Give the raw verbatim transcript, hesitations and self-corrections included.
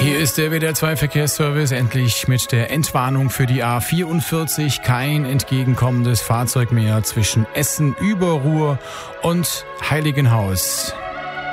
Hier ist der W D R zwei Verkehrsservice, endlich mit der Entwarnung für die A vierundvierzig. Kein entgegenkommendes Fahrzeug mehr zwischen Essen, Überruhr und Heiligenhaus.